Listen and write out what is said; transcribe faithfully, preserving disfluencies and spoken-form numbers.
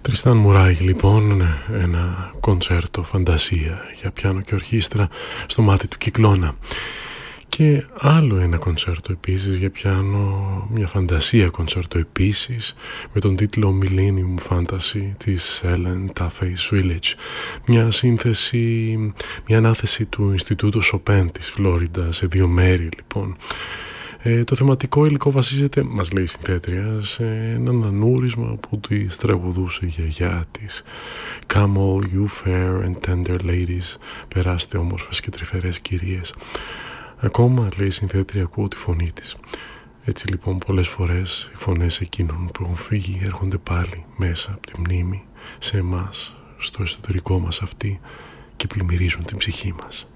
Τριστάν Μουράγη, λοιπόν, ένα κοντσέρτο φαντασία για πιάνο και ορχήστρα στο μάτι του Κυκλώνα. Και άλλο ένα κοντσέρτο επίσης για πιάνο, μια φαντασία κοντσέρτο επίσης, με τον τίτλο Millennium Fantasy της Ellen Tafface Village. Μια σύνθεση, μια ανάθεση του Ινστιτούτου Σοπέν της Φλόριντα σε δύο μέρη, λοιπόν. Ε, το θεματικό υλικό βασίζεται, μας λέει η συνθέτρια, σε έναν ανούρισμα που τη τραγουδούσε η γιαγιά της. Come all you fair and tender ladies, περάστε όμορφες και τρυφερές κυρίες. Ακόμα, λέει η συνθέτρια, ακούω τη φωνή της. Έτσι λοιπόν πολλές φορές οι φωνές εκείνων που έχουν φύγει έρχονται πάλι μέσα από τη μνήμη σε εμάς, στο εσωτερικό μας αυτή, και πλημμυρίζουν την ψυχή μας.